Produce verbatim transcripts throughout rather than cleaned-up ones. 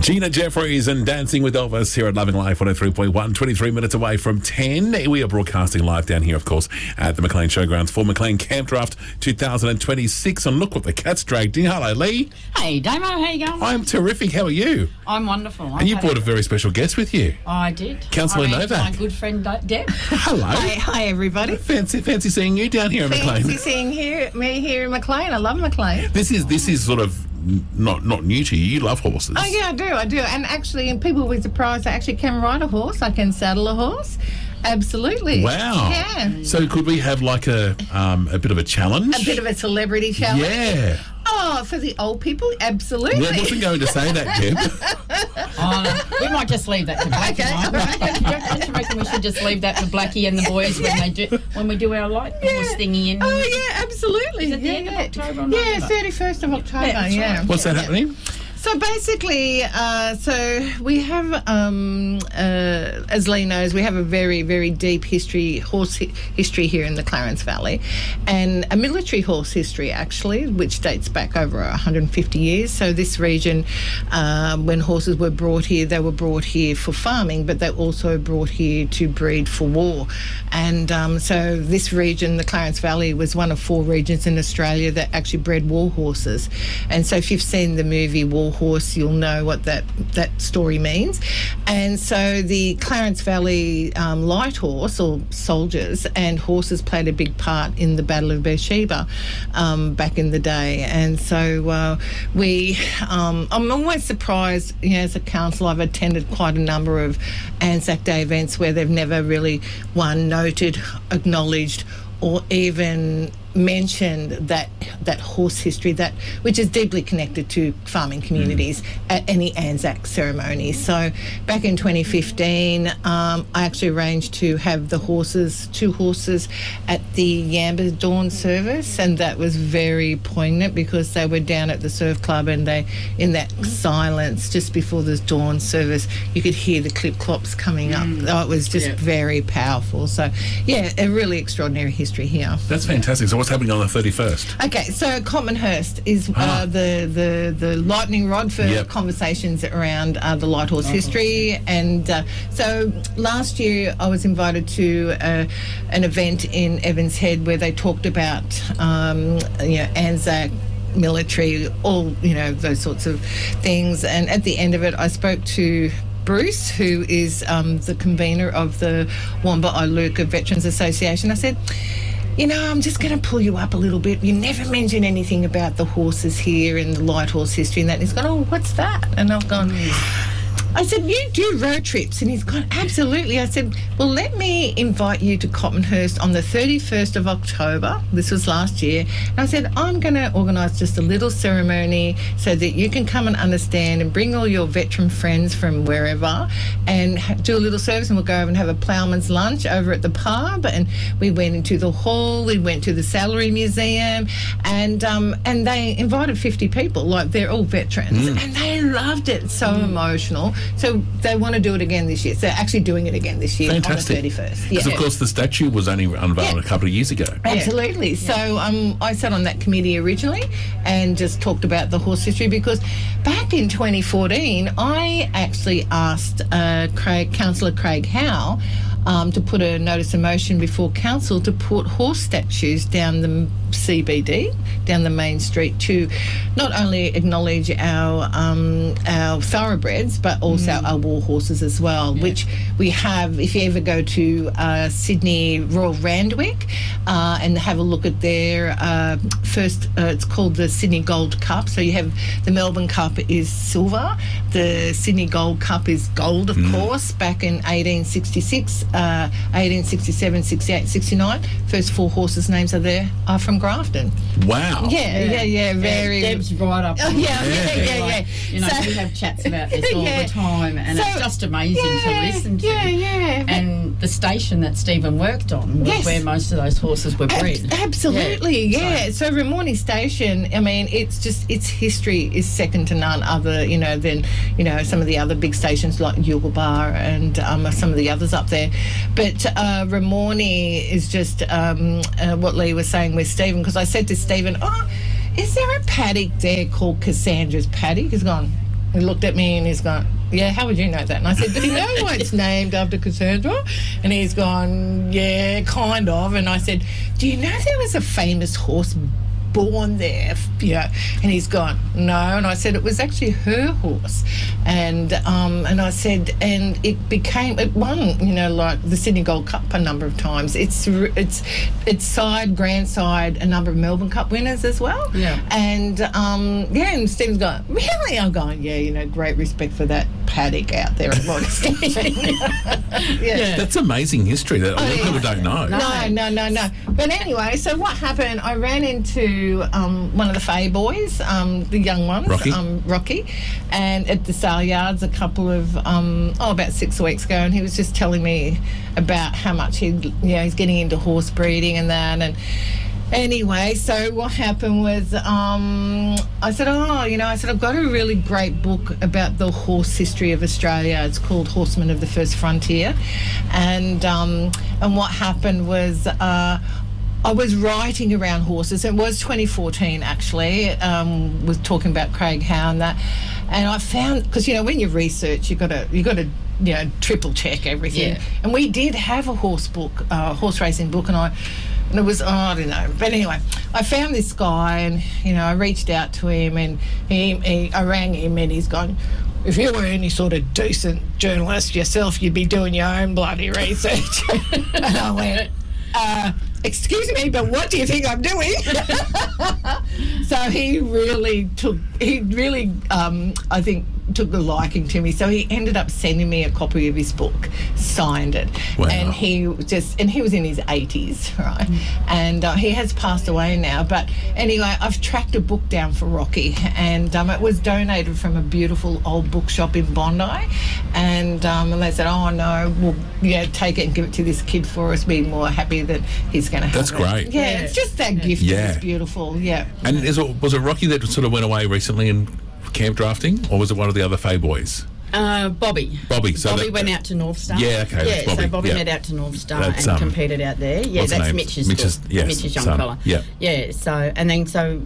Gina Jeffries and Dancing with Elvis here at Loving Life one oh three point one, twenty-three minutes away from ten. We are broadcasting live down here, of course, at the McLean Showgrounds for McLean Camp Draft twenty twenty-six. And look what the cat's dragged in. Hello, Lee. Hey, Damo, how you going? I'm terrific. How are you? I'm wonderful. I'm and you happy. brought a very special guest with you. I did. Councillor I mean, Novak. My good friend De- Deb. Hello. Hi, hi everybody. Fancy, fancy seeing you down here in McLean. Fancy seeing here, me here in McLean. I love McLean. This is this is sort of not not new to you. You love horses. Oh yeah, I do, I do. And actually, and people will be surprised, I actually can ride a horse. I can saddle a horse. Absolutely. Wow. Yeah. So could we have like a um, a bit of a challenge? A bit of a celebrity challenge. Yeah. Oh, for the old people, absolutely. Well, I wasn't going to say that, Deb. Oh, no, we might just leave that to Blackie. Okay, Right? all right. Don't, you, don't you reckon we should just leave that to Blackie and the boys when they do when we do our light horse thingy? In, Oh yeah, absolutely. Is it the yeah, end of yeah. October or Yeah, November? thirty-first of October. Yeah, Yeah. that's right. What's that happening? So basically, uh, so we have, um, uh, as Lee knows, we have a very, very deep history, horse hi- history here in the Clarence Valley, and a military horse history actually, which dates back over one hundred fifty years. So this region, um, when horses were brought here, they were brought here for farming, but they also brought here to breed for war. And um, so this region, the Clarence Valley, was one of four regions in Australia that actually bred war horses. And so if you've seen the movie War Horse, you'll know what that that story means. And so the Clarence Valley um, light horse, or soldiers and horses, played a big part in the Battle of Beersheba um, back in the day. And so uh, we, um, I'm always surprised, you know, as a council, I've attended quite a number of Anzac Day events where they've never really, one, noted, acknowledged, or even mentioned that that horse history, that which is deeply connected to farming communities mm. at any Anzac ceremony. So back in twenty fifteen, um, I actually arranged to have the horses, two horses, at the Yamba dawn service, and that was very poignant because they were down at the surf club, and they, in that mm. silence just before the dawn service, you could hear the clip clops coming up. Mm. Oh, it was just yeah. very powerful. So yeah, a really extraordinary history here. That's fantastic. So what's happening on the thirty-first? Okay, so Cotmanhurst is Ah. uh, the, the the lightning rod for Yep. conversations around uh, the light horse history. And uh, so last year I was invited to uh, an event in Evans Head where they talked about um, you know, Anzac, military, all, you know, those sorts of things. And at the end of it, I spoke to Bruce, who is um, the convener of the Wamba Iluka Veterans Association. I said, you know, I'm just going to pull you up a little bit. You never mention anything about the horses here and the light horse history and that. And he's gone, oh, what's that? And I've gone, I said, you do road trips? And he's gone, absolutely. I said, well, let me invite you to Cotmanhurst on the thirty-first of October. This was last year. And I said, I'm going to organise just a little ceremony so that you can come and understand and bring all your veteran friends from wherever and ha- do a little service, and we'll go over and have a ploughman's lunch over at the pub. And we went into the hall, we went to the Salary Museum, and um, and they invited fifty people, like they're all veterans, Mm. and they loved it. So Mm. emotional. So they want to do it again this year. So they're actually doing it again this year Fantastic. on the thirty-first. Because, of course, the statue was only unveiled Yeah. a couple of years ago. Absolutely. So um, I sat on that committee originally and just talked about the horse history, because back in twenty fourteen, I actually asked uh, Craig, Councillor Craig Howe um, to put a notice of motion before council to put horse statues down the C B D, down the main street, to not only acknowledge our um, our thoroughbreds, but also Mm. our war horses as well, Yeah. which we have. If you ever go to uh, Sydney Royal Randwick uh, and have a look at their uh, first, uh, it's called the Sydney Gold Cup. So you have the Melbourne Cup is silver, the Sydney Gold Cup is gold, of course, back in eighteen sixty-six, uh, eighteen sixty-seven, sixty-eight, sixty-nine. First four horses' names are there are from Grafton. Wow. Yeah, yeah, yeah, very. Deb's right up. Oh, yeah, yeah, yeah, yeah. Like, you know, So- we have chats about this all Yeah. the time, and So- it's just amazing to Yeah, listen to. yeah, yeah. And the station that Stephen worked on was Yes. where most of those horses were bred. Ab- absolutely, Yeah. yeah. So Ramornie Station, I mean, it's just, its history is second to none other, you know, than, you know, some of the other big stations like Yugelbar and um, some of the others up there. But uh, Ramornie is just um, uh, what Lee was saying with Stephen, because I said to Stephen, oh, is there a paddock there called Cassandra's Paddock? He's gone, he looked at me and he's gone, yeah, how would you know that? And I said, do you know why it's named after Cassandra? And he's gone, yeah, kind of. And I said, do you know there was a famous horse born there, you know? And he's gone, no. And I said, it was actually her horse. And um, and I said, and it became, it won, you know, like the Sydney Gold Cup a number of times. It's it's it's side, grand side, a number of Melbourne Cup winners as well. Yeah. And um, yeah, and Stephen's going, really? I'm going, yeah, you know, great respect for that paddock out there at Montesquieu. yeah. Yeah. That's amazing history that a lot of yeah. people don't know. No, no, no, no. But anyway, so what happened, I ran into um, one of the Fay boys, um, the young ones, Rocky. Um, Rocky, and at the sale yards a couple of, um, oh, about six weeks ago, and he was just telling me about how much he, you know, he's getting into horse breeding and that, and anyway, so what happened was um, I said, oh, you know, I said, I've got a really great book about the horse history of Australia. It's called Horsemen of the First Frontier. And um, and what happened was uh, I was writing around horses. It was twenty fourteen, actually, um, was talking about Craig Howe and that. And I found, because, you know, when you research, you've got to, you've got to, you know, triple check everything. Yeah. And we did have a horse book, uh, horse racing book, and I, and it was, oh, I don't know. But anyway, I found this guy, and, you know, I reached out to him, and he, he I rang him, and he's gone, if you were any sort of decent journalist yourself, you'd be doing your own bloody research. And I went, uh, excuse me, but what do you think I'm doing? So he really took, he really, um, I think, took a liking to me. So he ended up sending me a copy of his book, signed it. Wow. And he just, and he was in his eighties, right? And uh, he has passed away now. But anyway, I've tracked a book down for Rocky, and um, it was donated from a beautiful old bookshop in Bondi. And, um, and they said, oh, no, we'll yeah, take it and give it to this kid for us, being more happy that he's going to have That's it. great. Yeah, Yeah. it's just that gift Yeah. is beautiful, yeah. And is it, was it Rocky that sort of went away recently in camp drafting, or was it one of the other Fay boys? Uh, Bobby. Bobby. So Bobby that- went out to North Star. Yeah, okay, that's Yeah, Bobby, so Bobby yeah. went out to North Star That's, and um, competed out there. Yeah, what's the that's name? Mitch's, Mitch's- daughter, yes, Mitch's young son. fella. Yeah. Yeah, so, and then so,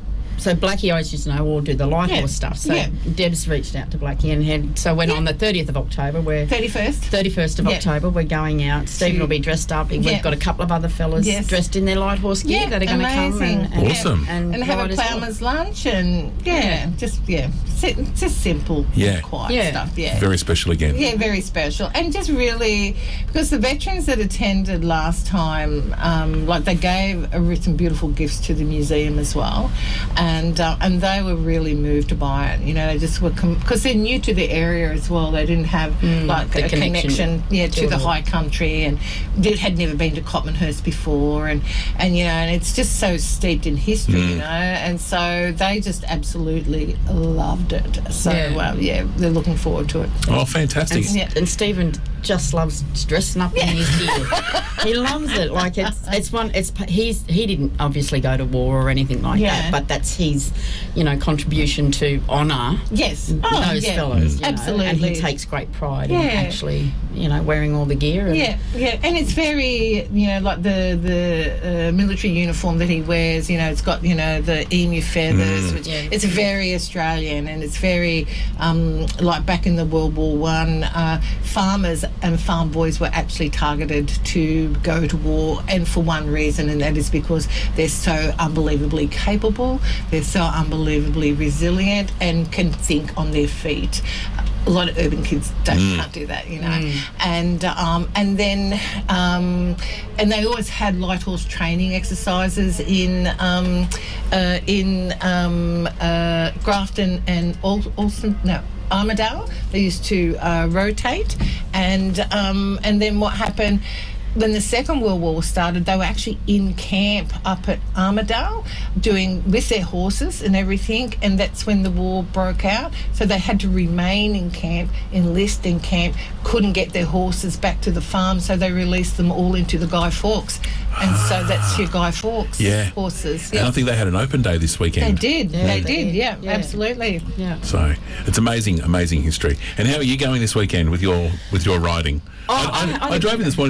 so Blackie always used to know all do the light Yeah, horse stuff. So yeah. Deb's reached out to Blackie and had, so when Yeah. on the thirtieth of October, we're thirty-first? thirty-first of Yeah. October, we're going out. Stephen To- will be dressed up. We've Yeah. got a couple of other fellas Yes. dressed in their light horse gear Yeah, that are going to come amazing. and, and, Awesome. and, And have ride a as well. ploughman's lunch, and yeah, Yeah. just yeah, si- just simple, Yeah. quiet Yeah. stuff. Yeah, Very special again. yeah, very special, and just really because the veterans that attended last time, um, like they gave uh, some beautiful gifts to the museum as well, and uh, and they were really moved by it. You know, they just were because they're new to the area as well. They didn't have like the a connection, connection yeah, to to the it all. high country, and did, had never been to Cotmanhurst before, and and you know, and it's just so steeped in history, you know, and so they just absolutely loved it. So Yeah. yeah, uh, yeah they're looking forward to it. Oh, fantastic. And, Yeah. and Stephen just loves dressing up in his gear. He loves it. Like it's it's one. It's he's he didn't obviously go to war or anything like Yeah. that, but that's his, you know, contribution to honour Yes, oh, those yeah. fellows. You know, Absolutely. and he takes great pride in Yeah. actually, you know, wearing all the gear. And, Yeah, yeah, and it's very, you know, like the the uh, military uniform that he wears. You know, it's got, you know, the emu feathers. Which Yeah. it's very Australian, and it's very um, like back in the World War One, uh, farmers and farm boys were actually targeted to go to war, and for one reason, and that is because they're so unbelievably capable, they're so unbelievably resilient, and can think on their feet. A lot of urban kids don't can't do that, you know. And um, and then um, and they always had light horse training exercises in um, uh, in um, uh, Grafton and Al- Alston. No. Armidale. They used to uh, rotate, and um, and then what happened? When the Second World War started, they were actually in camp up at Armidale doing with their horses and everything, and that's when the war broke out. So they had to remain in camp, enlist in camp, couldn't get their horses back to the farm, so they released them all into the Guy Fawkes. And so that's your Guy Fawkes Yeah. horses. And I Yeah. think they had an open day this They weekend. did, Yeah, they they did, did. yeah, Yeah. absolutely. yeah. So it's amazing, amazing history. And how are you going this weekend with your with your riding? Oh, I, I, I- I I drove in this morning, didn't see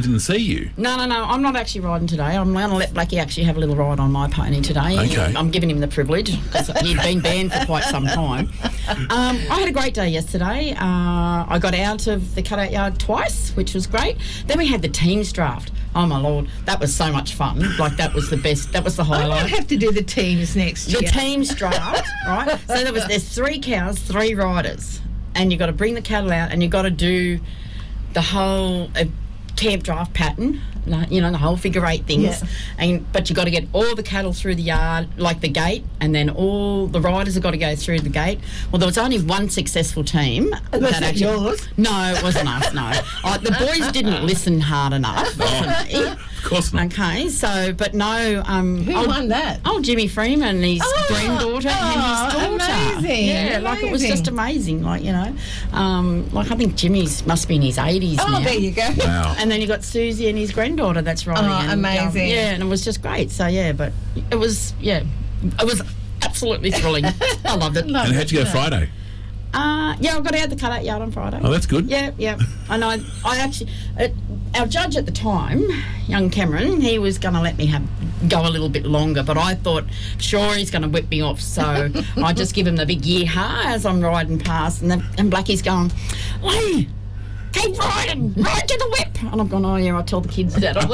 you? No, no, no. I'm not actually riding today. I'm going to let Blackie actually have a little ride on my pony today. Okay. I'm giving him the privilege because he'd been banned for quite some time. Um, I had a great day yesterday. Uh, I got out of the cutout yard twice, which was great. Then we had the teams draft. Oh, my Lord. That was so much fun. Like, that was the best. That was the I might highlight. have to do the teams next The year. teams draft, right? So there was there's three cows, three riders, and you've got to bring the cattle out, and you've got to do the whole uh, camp draft pattern, you know, the whole figure eight things. Yeah. And but you've got to get all the cattle through the yard, like the gate, and then all the riders have got to go through the gate. Well, there was only one successful team. Was that it actually, yours? No, it wasn't us, no. Uh, the boys didn't listen hard enough. Of course not. Okay, so, but no... Um, Who oh, won that? Oh, Jimmy Freeman, his Oh, granddaughter oh, and his daughter. amazing, Yeah, like it was amazing. just amazing, like, you know. Um, like I think Jimmy's must be in his eighties Oh, now. there you go. Wow. And then you got Susie and his granddaughter that's riding. Oh, and, um, amazing. yeah, and it was just great. So, yeah, but it was, yeah, it was absolutely thrilling. I loved it. And how'd you go Friday? Uh, yeah, I got out the cutout yard on Friday. Oh, that's good. Yeah, yeah. And I, I actually, uh, our judge at the time, young Cameron, he was going to let me have go a little bit longer, but I thought, sure, he's going to whip me off. So I just give him the big yeehaw as I'm riding past, and, the, and Blackie's going, Lee, keep riding, ride to the whip. And I've gone, oh yeah, I tell the kids that all the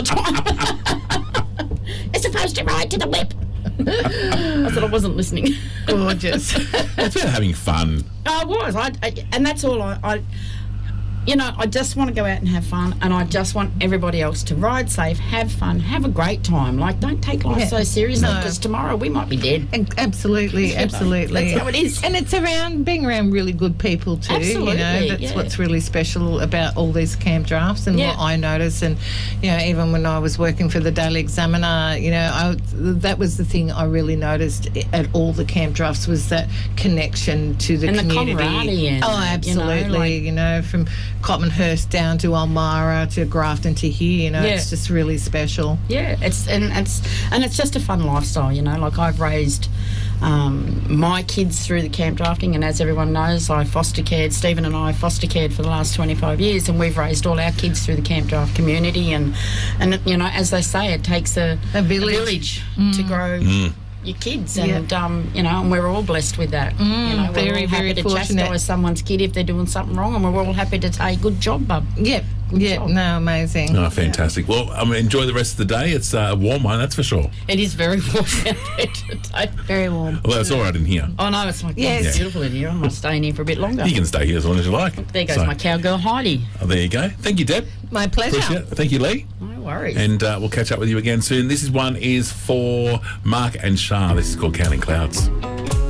time. It's supposed to ride to the whip. I said I wasn't listening. Gorgeous. It's about having fun. I was, I, I, and that's all I, I, you know, I just want to go out and have fun, and I just want everybody else to ride safe, have fun, have a great time. Like, don't take life Yeah. so seriously, No. because tomorrow we might be dead. And absolutely, absolutely. That's how it is. And it's around being around really good people too. Absolutely, you know, that's yeah. what's really special about all these camp drafts and Yeah. what I notice. And you know, even when I was working for the Daily Examiner, you know, I, that was the thing I really noticed at all the camp drafts was that connection to the And the community. camaraderie and, oh, you know, absolutely. like- You know, from Cotmanhurst down to Elmira to Grafton to here. You know, Yeah. it's just really special. Yeah, it's and it's and it's just a fun lifestyle, you know. Like I've raised um, my kids through the camp drafting, and as everyone knows, I foster cared. Stephen and I foster cared for the last twenty-five years, and we've raised all our kids through the camp draft community. And and you know, as they say, it takes a, A village. village to grow. Your kids, Yeah. and um, you know, and we're all blessed with that. you know, we're very, all very happy to fortunate. chastise someone's kid if they're doing something wrong, and we're all happy to say, "Good job, bub." Yep. Yep. job. No, amazing. Oh, fantastic. Well, um, enjoy the rest of the day. It's uh, a warm one, that's for sure. It is very warm out there today. Very warm. Although it's all right in here. Oh no, it's like Yes. it's beautiful in here. I might stay in here for a bit longer. You can stay here as long as you like. There goes So, my cowgirl Heidi. oh, there you go. Thank you, Deb. My pleasure. Appreciate it. Thank you, Lee. No worries. And uh, we'll catch up with you again soon. This is one is for Mark and Shah. This is called Counting Clouds.